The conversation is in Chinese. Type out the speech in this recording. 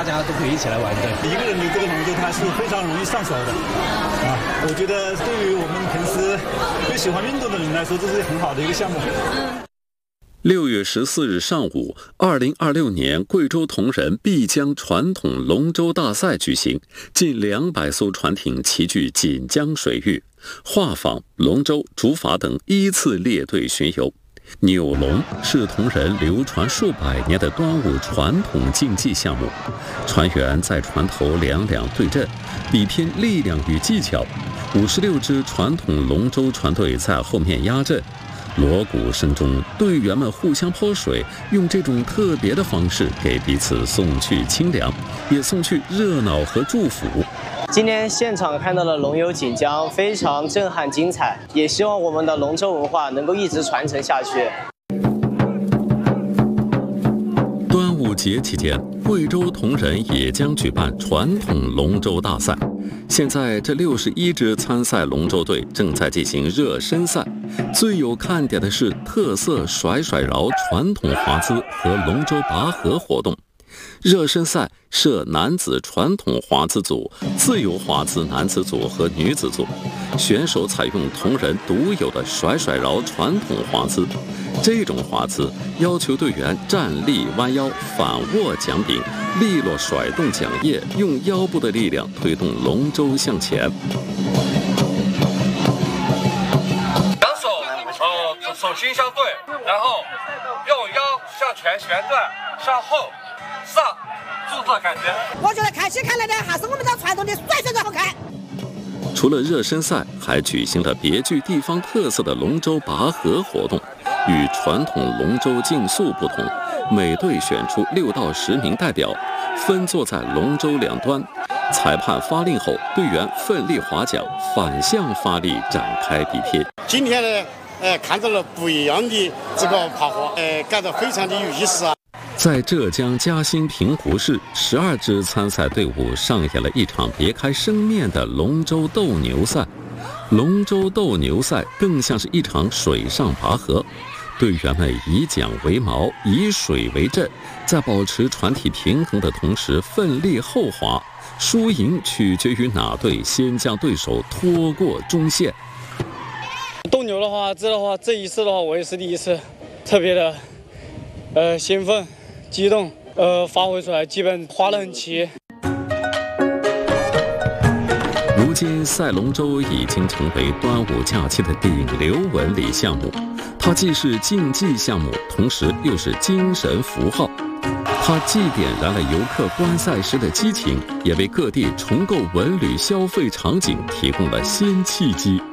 大家都可以一起来玩的。 一个人的这个龙舟它是非常容易上手的我觉得对于我们平时就喜欢运动的人来说，这是很好的一个项目。 6月14日上午，2026年贵州铜仁碧江传统龙舟大赛举行，近200艘船艇齐聚锦江水域，画舫、龙舟、竹筏等依次列队巡游。扭龙是铜仁流传数百年的端午传统竞技项目，船员在船头两两对阵，比拼力量与技巧。56支传统龙舟船队在后面压阵。锣鼓声中，队员们互相泼水，用这种特别的方式给彼此送去清凉，也送去热闹和祝福。 今天现场看到了龙游锦江，非常震撼精彩，也希望我们的龙舟文化能够一直传承下去。 端午节期间，贵州铜仁也将举办传统龙舟大赛。现在这61支参赛龙舟队正在进行热身赛，最有看点的是特色甩甩饶传统华姿和龙舟拔河活动。热身赛设男子传统华姿组、自由华姿男子组和女子组，选手采用铜仁独有的甩甩饶传统华姿。这种华姿要求队员站立弯腰、反握桨柄，利落甩动桨叶，用腰部的力量推动龙舟向前。 两手心相对，然后用腰向前旋转，向后上，就这感觉。 我觉得看起看来呢，还是我们的传统的甩甩的好看。 除了热身赛，还举行了别具地方特色的龙舟拔河活动。与传统龙舟竞速不同，每队选出6到10名代表，分坐在龙舟两端。裁判发令后，队员奋力划桨，反向发力展开比拼。 今天呢，看到了不一样的这个爬河，感到非常的有意思啊！ 在浙江嘉兴平湖市，12支参赛队伍上演了一场别开生面的龙舟斗牛赛。龙舟斗牛赛更像是一场水上拔河。队员们以桨为锚，以水为阵，在保持船体平衡的同时奋力后滑，输赢取决于哪队先将对手拖过中线。 斗牛的话，这一次的话我也是第一次，特别的兴奋、激动，发挥出来基本滑得很齐。 如今赛龙舟已经成为端午假期的顶流文理项目，它既是竞技项目，同时又是精神符号。它既点燃了游客观赛时的激情，也为各地重构文旅消费场景提供了新契机。